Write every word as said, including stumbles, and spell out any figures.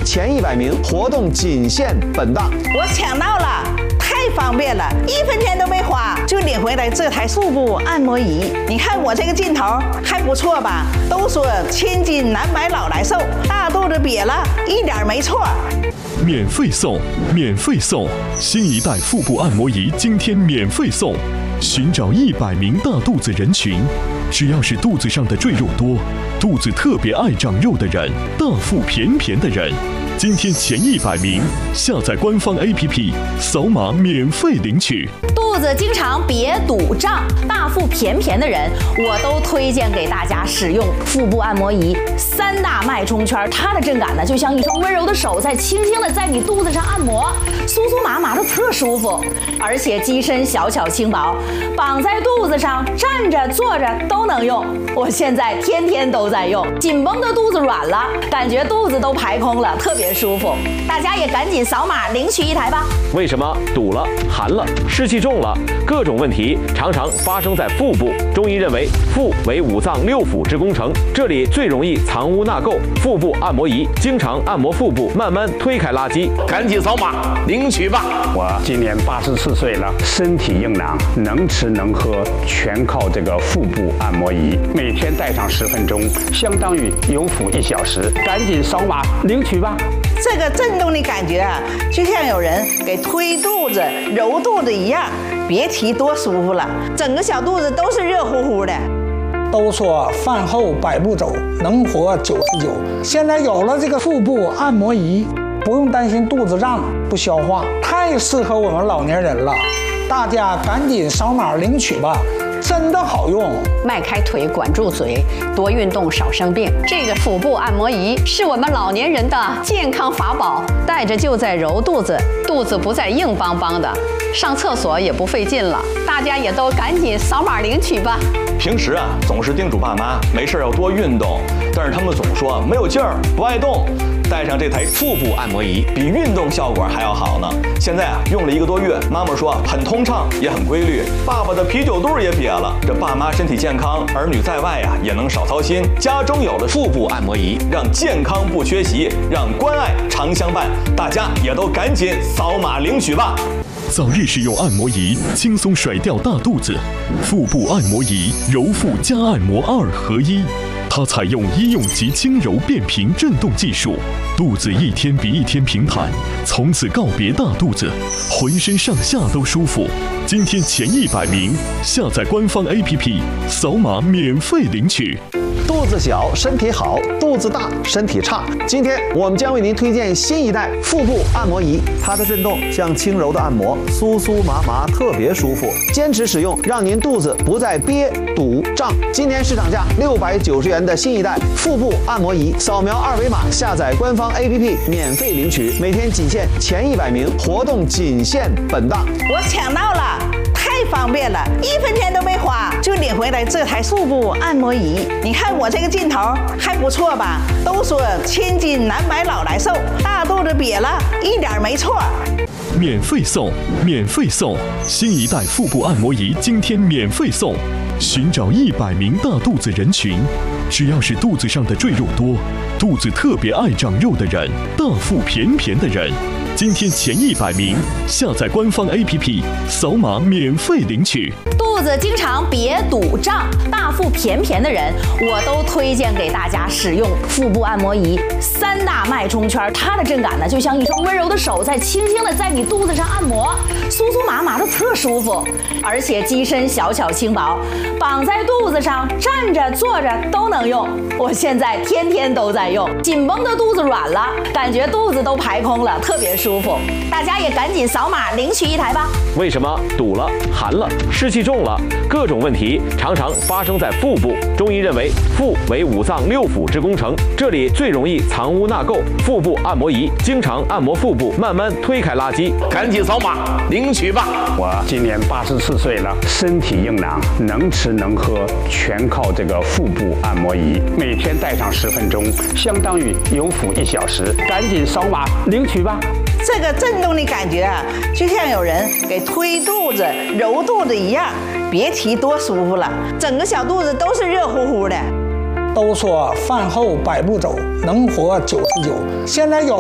前一百名，活动仅限本档。 我抢到了，太方便了，一分钱都没花就领回来这台腹部按摩仪。你看我这个劲头还不错吧？都说千金难买老来瘦，大肚子瘪了一点没错。 免费送，免费送，新一代腹部按摩仪今天免费送。寻找一百名大肚子人群，只要是肚子上的赘肉多，肚子特别爱长肉的人，大腹便便的人，今天前一百名下载官方 A P P， 扫码免费领取。 肚子经常瘪堵胀、大腹便便的人，我都推荐给大家使用腹部按摩仪。三大脉冲圈，它的震感呢，就像一双温柔的手在轻轻的在你肚子上按摩，酥酥麻麻的特舒服。而且机身小巧轻薄，绑在肚子上，站着坐着都能用。我现在天天都在用，紧绷的肚子软了，感觉肚子都排空了，特别舒服。大家也赶紧扫码领取一台吧。 为什么堵了、寒了、湿气重了，各种问题常常发生在腹部？中医认为，腹为五脏六腑之工程，这里最容易藏污纳垢。腹部按摩仪经常按摩腹部，慢慢推开垃圾。赶紧扫码领取吧！ 我今年八十四岁了，身体硬朗，能吃能喝，全靠这个腹部按摩仪。每天戴上十分钟，相当于有腹一小时。赶紧扫码领取吧！ 这个震动的感觉啊，就像有人给推肚子、揉肚子一样，别提多舒服了，整个小肚子都是热乎乎的。 都说饭后百步走，能活九十九。现在有了这个腹部按摩仪，不用担心肚子胀不消化，太适合我们老年人了。大家赶紧扫码领取吧，真的好用。 迈开腿，管住嘴，多运动，少生病。这个腹部按摩仪是我们老年人的健康法宝，带着就在揉肚子，肚子不再硬邦邦的，上厕所也不费劲了。大家也都赶紧扫码领取吧。 平时啊，总是叮嘱爸妈没事要多运动，但是他们总说没有劲儿，不爱动。带上这台腹部按摩仪，比运动效果还要好呢。现在啊，用了一个多月，妈妈说很通畅，也很规律。爸爸的啤酒肚也瘪了。这爸妈身体健康，儿女在外啊也能少操心。家中有了腹部按摩仪，让健康不缺席，让关爱常相伴。大家也都赶紧扫码领取吧。 早日使用按摩仪，轻松甩掉大肚子。腹部按摩仪，揉腹加按摩二合一。它采用医用级轻柔变频震动技术，肚子一天比一天平坦，从此告别大肚子，浑身上下都舒服。今天前一百名下载官方 A P P， 扫码免费领取。 肚子小身体好，肚子大身体差。今天我们将为您推荐新一代腹部按摩仪，它的震动像轻柔的按摩，酥酥麻麻，特别舒服。坚持使用，让您肚子不再憋堵胀。今天市场价六百九十元的新一代腹部按摩仪，扫描二维码下载官方 A P P 免费领取，每天仅限前一百名，活动仅限本档。 我抢到了，太方便了，一分钱都没花就领回来这台腹部按摩仪。你看我这个劲头还不错吧？都说千金难买老来瘦，大肚子瘪了一点没错。 免费送，免费送，新一代腹部按摩仪今天免费送。寻找一百名大肚子人群，只要是肚子上的赘肉多，肚子特别爱长肉的人，大腹便便的人，今天前一百名下载官方 A P P， 扫码免费领取。 肚子经常瘪堵胀、大腹便便的人，我都推荐给大家使用腹部按摩仪。三大脉冲圈，它的震感呢，就像一双温柔的手在轻轻的在你肚子上按摩，酥酥麻麻的特舒服。而且机身小巧轻薄，绑在肚子上，站着坐着都能用。我现在天天都在用，紧绷的肚子软了，感觉肚子都排空了，特别舒服。大家也赶紧扫码领取一台吧。 为什么堵了、寒了、湿气重了，各种问题常常发生在腹部？中医认为，腹为五脏六腑之工程，这里最容易藏污纳垢。腹部按摩仪经常按摩腹部，慢慢推开垃圾。赶紧扫码领取吧！ 我今年八十四岁了，身体硬朗，能吃能喝，全靠这个腹部按摩仪。每天戴上十分钟，相当于有腹一小时。赶紧扫码领取吧！ 这个震动的感觉啊，就像有人给推肚子、揉肚子一样，别提多舒服了，整个小肚子都是热乎乎的。 都说饭后百步走，能活九十九。现在有